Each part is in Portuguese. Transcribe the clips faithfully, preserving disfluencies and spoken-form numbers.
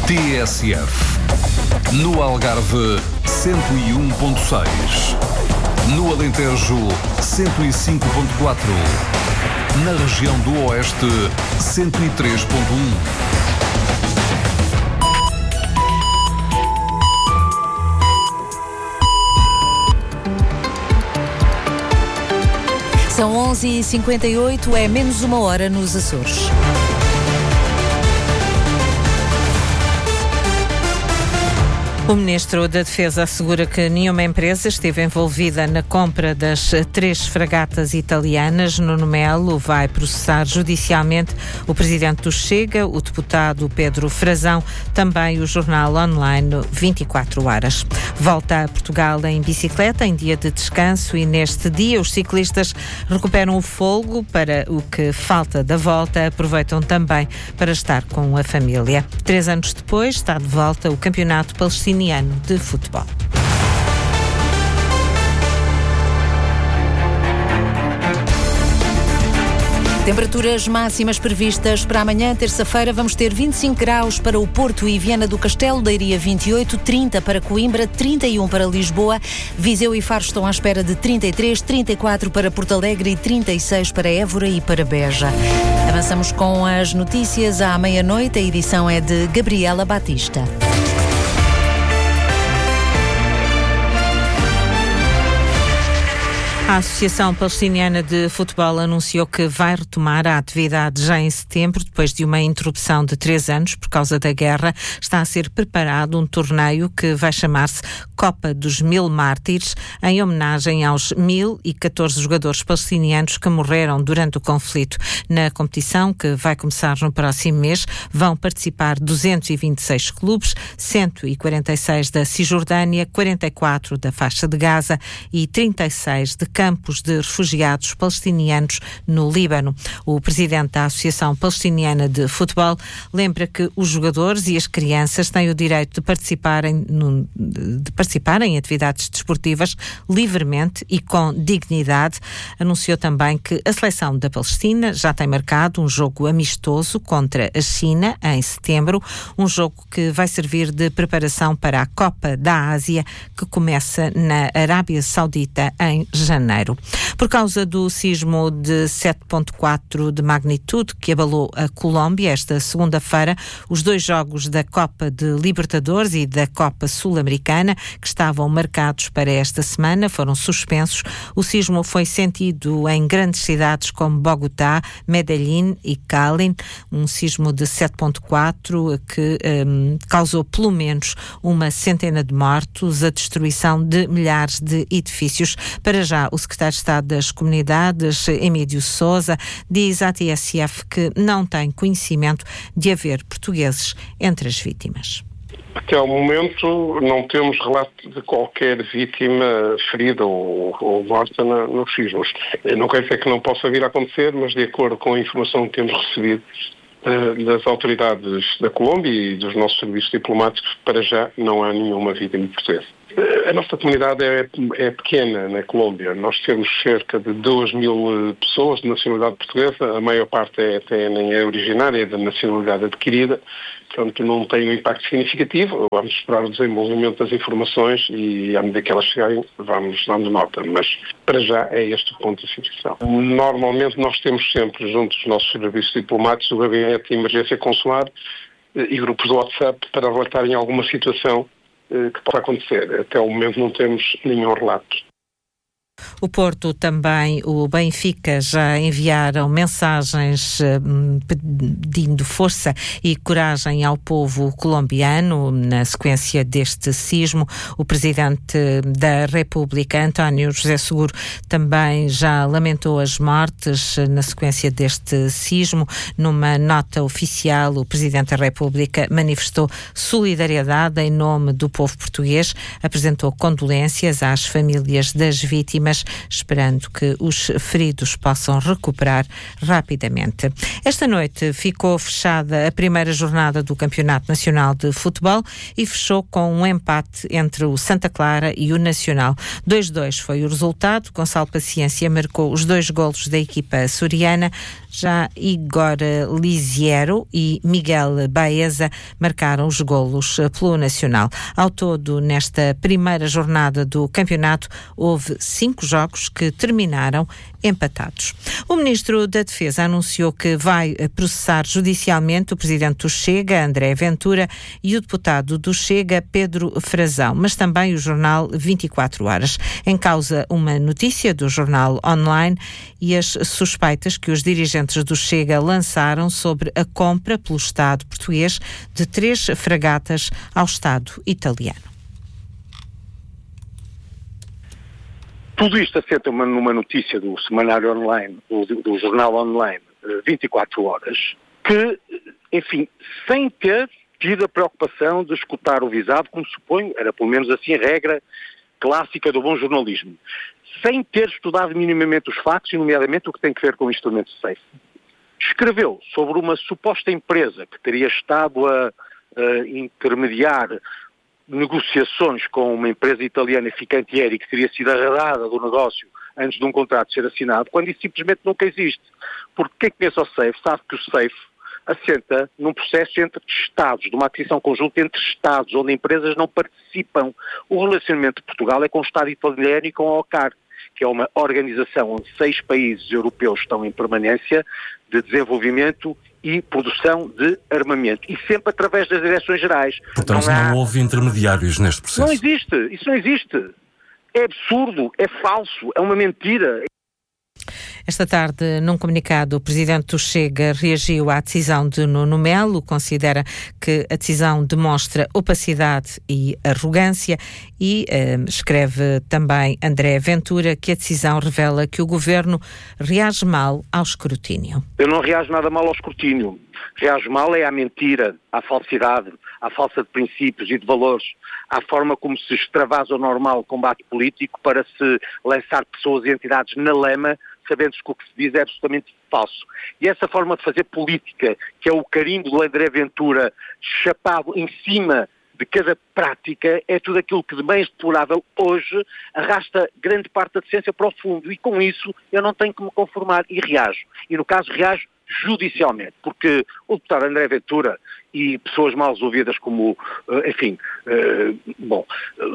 T S F. No Algarve, cento e um ponto seis. No Alentejo, cento e cinco ponto quatro. Na região do Oeste, cento e três ponto um. São onze e cinquenta e oito, é menos uma hora nos Açores. O Ministro da Defesa assegura que nenhuma empresa esteve envolvida na compra das três fragatas italianas. Nuno Melo vai processar judicialmente o Presidente do Chega, o deputado Pedro Frazão, também o jornal online vinte e quatro horas. Volta a Portugal em bicicleta, em dia de descanso, e neste dia os ciclistas recuperam o fôlego para o que falta da volta, aproveitam também para estar com a família. Três anos depois está de volta o Campeonato Palestiniano de Futebol. Temperaturas máximas previstas para amanhã, terça-feira. Vamos ter vinte e cinco graus para o Porto e Viana do Castelo, Leiria vinte e oito, trinta para Coimbra, trinta e um para Lisboa, Viseu e Faro estão à espera de trinta e três, trinta e quatro para Porto Alegre e trinta e seis para Évora e para Beja. Avançamos com as notícias à meia-noite. A edição é de Gabriela Batista. A Associação Palestiniana de Futebol anunciou que vai retomar a atividade já em setembro, depois de uma interrupção de três anos por causa da guerra. Está a ser preparado um torneio que vai chamar-se Copa dos Mil Mártires, em homenagem aos mil e catorze jogadores palestinianos que morreram durante o conflito. Na competição, que vai começar no próximo mês, vão participar duzentos e vinte e seis clubes, cento e quarenta e seis da Cisjordânia, quarenta e quatro da faixa de Gaza e trinta e seis de campos de refugiados palestinianos no Líbano. O presidente da Associação Palestiniana de Futebol lembra que os jogadores e as crianças têm o direito de participarem, no, de participar em atividades desportivas livremente e com dignidade. Anunciou também que a seleção da Palestina já tem marcado um jogo amistoso contra a China em setembro, um jogo que vai servir de preparação para a Copa da Ásia, que começa na Arábia Saudita em janeiro. Por causa do sismo de sete ponto quatro de magnitude que abalou a Colômbia esta segunda-feira, os dois jogos da Copa de Libertadores e da Copa Sul-Americana, que estavam marcados para esta semana, foram suspensos. O sismo foi sentido em grandes cidades como Bogotá, Medellín e Cali, um sismo de sete ponto quatro que um, causou pelo menos uma centena de mortos, a destruição de milhares de edifícios. Para já, o secretário de Estado das Comunidades, Emílio Sousa, diz à T S F que não tem conhecimento de haver portugueses entre as vítimas. Até ao momento não temos relato de qualquer vítima ferida ou, ou morta na, nos sismos. Não quer dizer que não possa vir a acontecer, mas de acordo com a informação que temos recebido uh, das autoridades da Colômbia e dos nossos serviços diplomáticos, para já não há nenhuma vítima portuguesa. A nossa comunidade é, é pequena na Colômbia. Nós temos cerca de duas mil pessoas de nacionalidade portuguesa. A maior parte é, até nem é originária, é da nacionalidade adquirida. Portanto, não tem um impacto significativo. Vamos esperar o desenvolvimento das informações e, à medida que elas chegarem, vamos dando nota. Mas, para já, é este o ponto de situação. Normalmente, nós temos sempre, junto dos nossos serviços diplomáticos, o gabinete de emergência consular e grupos do WhatsApp para relatarem alguma situação que pode acontecer. Até o momento não temos nenhum relato. O Porto também, o Benfica já enviaram mensagens hum, pedindo força e coragem ao povo colombiano na sequência deste sismo. O Presidente da República, António José Seguro, também já lamentou as mortes na sequência deste sismo. Numa nota oficial, o Presidente da República manifestou solidariedade em nome do povo português, apresentou condolências às famílias das vítimas, esperando que os feridos possam recuperar rapidamente. Esta noite ficou fechada a primeira jornada do Campeonato Nacional de Futebol e fechou com um empate entre o Santa Clara e o Nacional. dois a dois foi o resultado. Gonçalo Paciência marcou os dois golos da equipa açoriana. Já Igor Lisiero e Miguel Baeza marcaram os golos pelo Nacional. Ao todo, nesta primeira jornada do campeonato, houve cinco jogos que terminaram empatados. O Ministro da Defesa anunciou que vai processar judicialmente o Presidente do Chega, André Ventura, e o deputado do Chega, Pedro Frazão, mas também o jornal vinte e quatro horas. Em causa uma notícia do jornal online e as suspeitas que os dirigentes do Chega lançaram sobre a compra pelo Estado português de três fragatas ao Estado italiano. Tudo isto assenta numa notícia do semanário online, do, do jornal online vinte e quatro horas, que, enfim, sem ter tido a preocupação de escutar o visado, como suponho, era pelo menos assim a regra clássica do bom jornalismo, sem ter estudado minimamente os factos, e nomeadamente o que tem que ver com o instrumento SAFE. Escreveu sobre uma suposta empresa que teria estado a, a intermediar negociações com uma empresa italiana, Fincantieri, que teria sido arredada do negócio antes de um contrato ser assinado, quando isso simplesmente nunca existe. Porque quem conhece o SAFE sabe que o SAFE assenta num processo entre Estados, de uma aquisição conjunta entre Estados, onde empresas não participam. O relacionamento de Portugal é com o Estado italiano e com a OCAR, que é uma organização onde seis países europeus estão em permanência de desenvolvimento e produção de armamento. E sempre através das direções-gerais. Portanto, não, há... não houve intermediários neste processo. Não existe. Isso não existe. É absurdo, é falso, é uma mentira. Esta tarde, num comunicado, o Presidente do Chega reagiu à decisão de Nuno Melo, considera que a decisão demonstra opacidade e arrogância e eh, escreve também André Ventura que a decisão revela que o Governo reage mal ao escrutínio. Eu não reajo nada mal ao escrutínio. Reajo mal é à mentira, à falsidade, à falsa de princípios e de valores, à forma como se extravasa o normal combate político para se lançar pessoas e entidades na lama, sabendo-se que o que se diz é absolutamente falso. E essa forma de fazer política, que é o carimbo do André Ventura chapado em cima de cada prática, é tudo aquilo que de mais deplorável hoje arrasta grande parte da decência para o fundo. E com isso eu não tenho que me conformar e reajo. E no caso reajo judicialmente, porque o deputado André Ventura e pessoas mal ouvidas como, enfim, bom,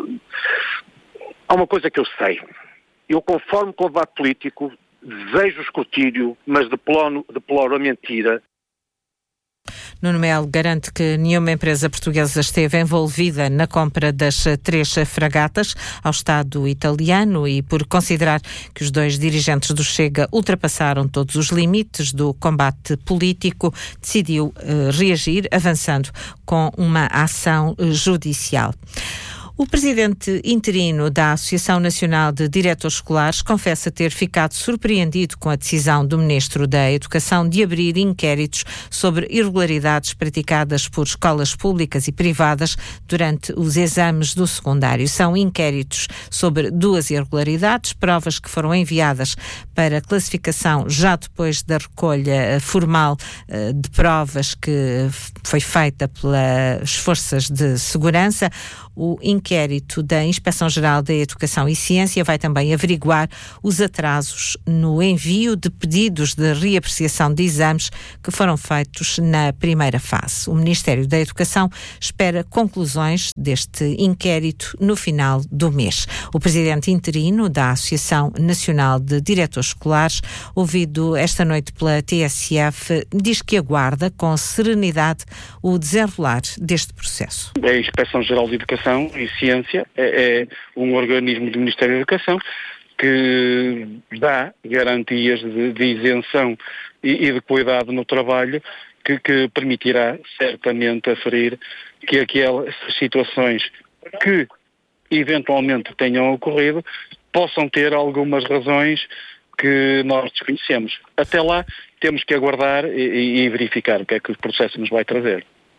há uma coisa que eu sei. Eu conformo com o debate político, desejo o escrutínio, mas deploro, deploro a mentira. Nuno Melo garante que nenhuma empresa portuguesa esteve envolvida na compra das três fragatas ao Estado italiano e, por considerar que os dois dirigentes do Chega ultrapassaram todos os limites do combate político, decidiu uh, reagir, avançando com uma ação judicial. O presidente interino da Associação Nacional de Diretores Escolares confessa ter ficado surpreendido com a decisão do Ministro da Educação de abrir inquéritos sobre irregularidades praticadas por escolas públicas e privadas durante os exames do secundário. São inquéritos sobre duas irregularidades, provas que foram enviadas para classificação já depois da recolha formal de provas que foi feita pelas forças de segurança. O inquérito da Inspeção-Geral da Educação e Ciência vai também averiguar os atrasos no envio de pedidos de reapreciação de exames que foram feitos na primeira fase. O Ministério da Educação espera conclusões deste inquérito no final do mês. O presidente interino da Associação Nacional de Diretores Escolares, ouvido esta noite pela T S F, diz que aguarda com serenidade o desenrolar deste processo. A Inspeção-Geral de Educação e Ciência é, é um organismo do Ministério da Educação que dá garantias de, de isenção e, e de qualidade no trabalho que, que permitirá certamente aferir que aquelas situações que eventualmente tenham ocorrido possam ter algumas razões que nós desconhecemos. Até lá temos que aguardar e, e verificar o que é que o processo nos vai trazer.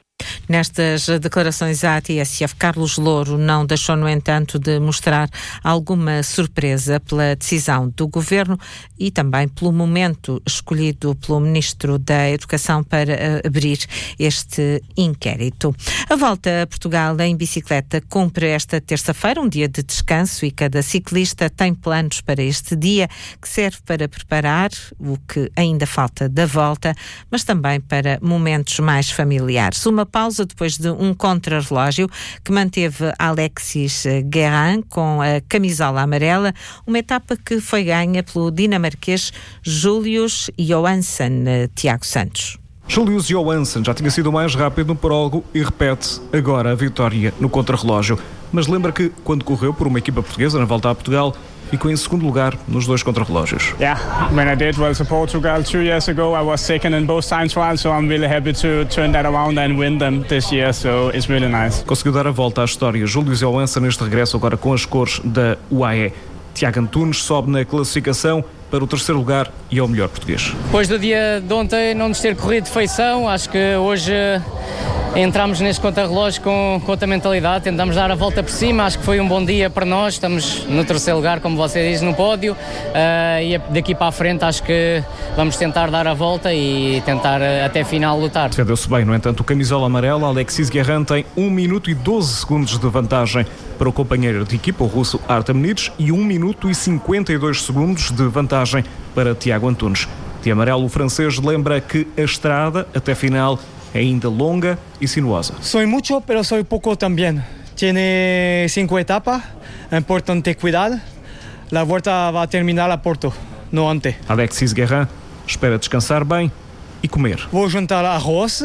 Nestas declarações à T S F, Carlos Louro não deixou, no entanto, de mostrar alguma surpresa pela decisão do Governo e também pelo momento escolhido pelo Ministro da Educação para abrir este inquérito. A Volta a Portugal em bicicleta cumpre esta terça-feira um dia de descanso e cada ciclista tem planos para este dia que serve para preparar o que ainda falta da volta, mas também para momentos mais familiares. Uma pausa depois de um contrarrelógio que manteve Alexis Guérin com a camisola amarela, uma etapa que foi ganha pelo dinamarquês Julius Johansson. Tiago Santos. Julius Johansson já tinha sido mais rápido no prólogo e repete agora a vitória no contrarrelógio. Mas lembra que, quando correu por uma equipa portuguesa na Volta a Portugal, ficou em segundo lugar nos dois contrarrelógios. Yeah, when I did well to Portugal two years ago, I was second in both time trials, so I'm really happy to turn that around and win them this year, so it's really nice. Conseguiu dar a volta à história Julius Johansson neste regresso agora com as cores da U A E. Tiago Antunes sobe na classificação para o terceiro lugar e é o melhor português. Depois do dia de ontem não nos ter corrido de feição, acho que hoje entramos neste contrarrelógio com, com outra mentalidade, tentamos dar a volta por cima, acho que foi um bom dia para nós, estamos no terceiro lugar, como você diz, no pódio, uh, e daqui para a frente acho que vamos tentar dar a volta e tentar uh, até final lutar. Defendeu-se bem, no entanto, o camisola amarela, Alexis Guérin, tem um minuto e doze segundos de vantagem para o companheiro de equipa, o russo Artem Nitsch, e um minuto e cinquenta e dois segundos de vantagem para Tiago Antunes. De amarelo, o francês lembra que a estrada até final é ainda longa e sinuosa. Soy mucho, pero soy poco también. Tiene cinco etapas, é importante cuidar. La volta vai terminar a Porto, no antes. Alexis Guérin espera descansar bem e comer. Vou juntar arroz,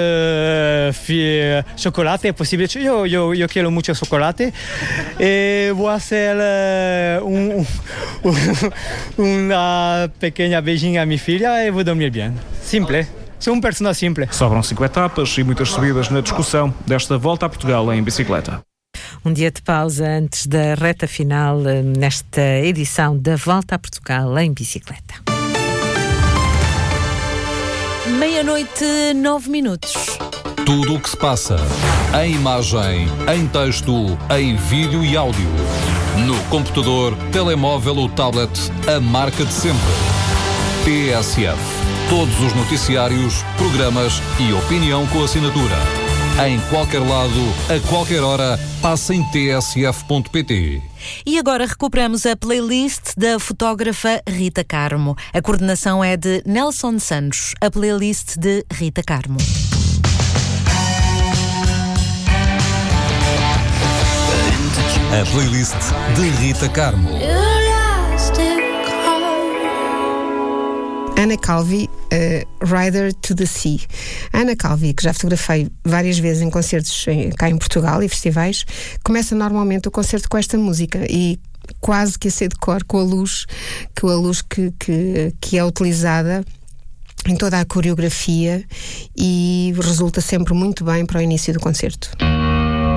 uh, chocolate, é possível. Eu, eu, eu quero muito chocolate. E vou fazer uh, um, um, uma pequena beijinha à minha filha e vou dormir bem. Simples. Sou um personagem simples. Sobram cinco etapas e muitas subidas na discussão desta Volta a Portugal em bicicleta. Um dia de pausa antes da reta final nesta edição da Volta a Portugal em bicicleta. Meia-noite, nove minutos. Tudo o que se passa, em imagem, em texto, em vídeo e áudio. No computador, telemóvel ou tablet, a marca de sempre. T S F. Todos os noticiários, programas e opinião com assinatura. Em qualquer lado, a qualquer hora, passa em t s f ponto p t. E agora recuperamos a playlist da fotógrafa Rita Carmo. A coordenação é de Nelson Santos, a playlist de Rita Carmo. A playlist de Rita Carmo. Ana Calvi, uh, Rider to the Sea. Ana Calvi, que já fotografei várias vezes em concertos em, cá em Portugal e festivais, começa normalmente o concerto com esta música e quase que a sei de cor, com a luz, com a luz que, que, que é utilizada em toda a coreografia e resulta sempre muito bem para o início do concerto.